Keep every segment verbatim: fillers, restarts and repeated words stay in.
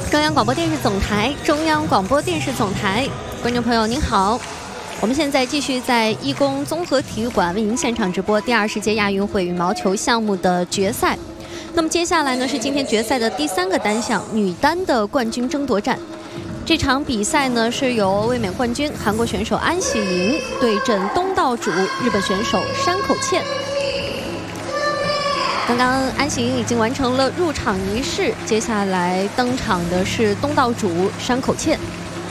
中央广播电视总台，中央广播电视总台，观众朋友您好，我们现在继续在义工综合体育馆为您现场直播第二十届亚运会羽毛球项目的决赛。那么接下来呢是今天决赛的第三个单项女单的冠军争夺战。这场比赛呢是由卫冕冠军韩国选手安喜莹对阵东道主日本选手山口茜。刚刚安喜莹已经完成了入场仪式，接下来登场的是东道主山口茜。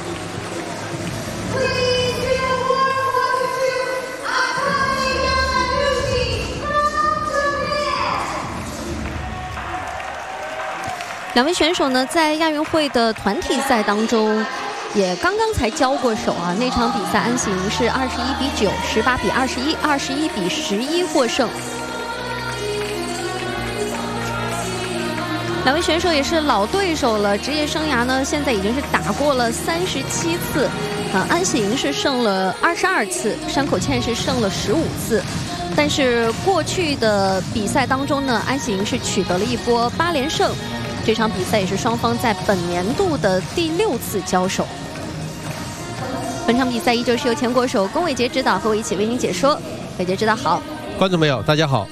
两位选手呢，在亚运会的团体赛当中，也刚刚才交过手啊。那场比赛，安喜莹是二十一比九、十八比二十一、二十一比十一获胜。两位选手也是老对手了，职业生涯呢现在已经是打过了三十七次，啊，安喜莹是胜了二十二次，山口茜是胜了十五次。但是过去的比赛当中呢，安喜莹是取得了一波八连胜。这场比赛也是双方在本年度的第六次交手。本场比赛依旧是由前国手龚伟杰指导，和我一起为您解说。伟杰指导好， 观众朋友大家好。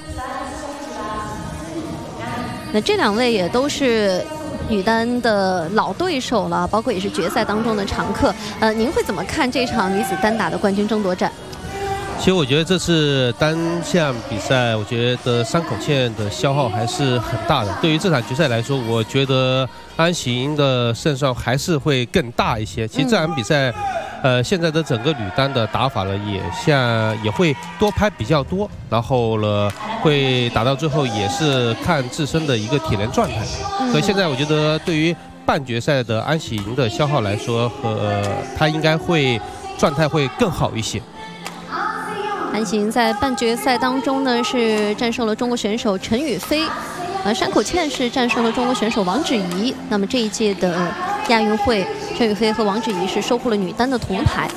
那这两位也都是女单的老对手了，包括也是决赛当中的常客。呃，您会怎么看这场女子单打的冠军争夺战？ 其实我觉得这次单项比赛，我觉得山口茜的消耗还是很大的。对于这场决赛来说，我觉得安喜莹的胜算还是会更大一些。其实这场比赛，呃，现在的整个女单的打法呢，也像也会多拍比较多，然后呢，会打到最后也是看自身的一个体能状态。所以现在我觉得，对于半决赛的安喜莹的消耗来说，和、呃、她应该会状态会更好一些。 安喜莹在半决赛当中呢是战胜了中国选手陈雨菲，呃，山口茜是战胜了中国选手王芷怡。那么这一届的亚运会，陈雨菲和王芷怡是收获了女单的铜牌。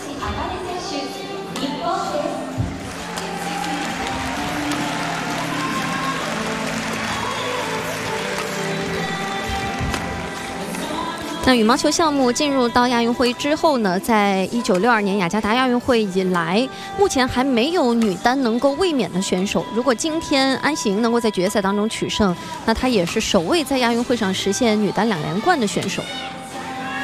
那羽毛球项目进入到亚运会之后呢，在一九六二年雅加达亚运会以来，目前还没有女单能够卫冕的选手。如果今天安喜莹能够在决赛当中取胜，那她也是首位在亚运会上实现女单两连冠的选手。